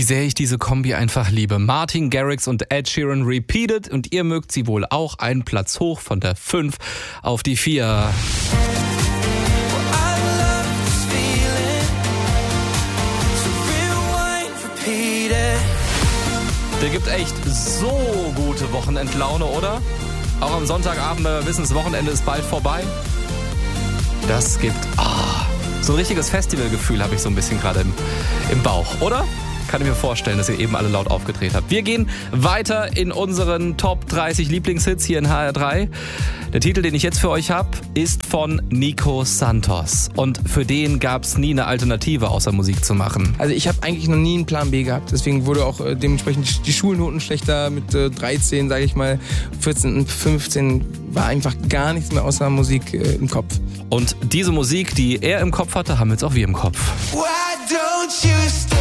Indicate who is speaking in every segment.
Speaker 1: sehr ich diese Kombi einfach liebe. Martin Garrix und Ed Sheeran repeated und ihr mögt sie wohl auch. Einen Platz hoch von der 5 auf die 4. Der gibt echt so gute Wochenendlaune, oder? Auch am Sonntagabend, wenn wir wissen, das Wochenende ist bald vorbei. Das gibt so ein richtiges Festivalgefühl habe ich so ein bisschen gerade im Bauch, oder? Kann ich mir vorstellen, dass ihr eben alle laut aufgedreht habt. Wir gehen weiter in unseren Top 30 Lieblingshits hier in HR3. Der Titel, den ich jetzt für euch habe, ist von Nico Santos. Und für den gab es nie eine Alternative, außer Musik zu machen.
Speaker 2: Also ich habe eigentlich noch nie einen Plan B gehabt. Deswegen wurde auch dementsprechend die Schulnoten schlechter. Mit 13, sage ich mal, 14 und 15 war einfach gar nichts mehr außer Musik im Kopf.
Speaker 1: Und diese Musik, die er im Kopf hatte, haben jetzt auch wir im Kopf.
Speaker 3: Why don't you stay?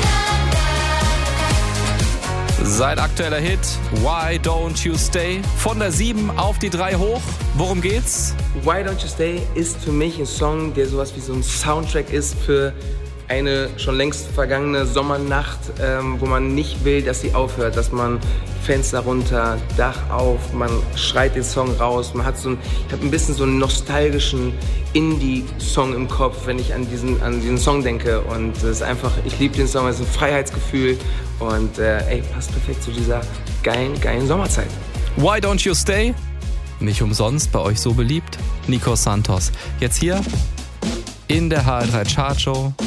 Speaker 1: Sein aktueller Hit, Why Don't You Stay, von der 7 auf die 3 hoch. Worum geht's?
Speaker 2: Why Don't You Stay ist für mich ein Song, der sowas wie so ein Soundtrack ist für eine schon längst vergangene Sommernacht, wo man nicht will, dass sie aufhört, dass man Fenster runter, Dach auf, man schreit den Song raus, ich habe ein bisschen so einen nostalgischen Indie-Song im Kopf, wenn ich an diesen Song denke, und es ist einfach, ich liebe den Song, es ist ein Freiheitsgefühl und passt perfekt zu dieser geilen Sommerzeit.
Speaker 1: Why Don't You Stay? Nicht umsonst bei euch so beliebt. Nico Santos. Jetzt hier in der HR3 Chartshow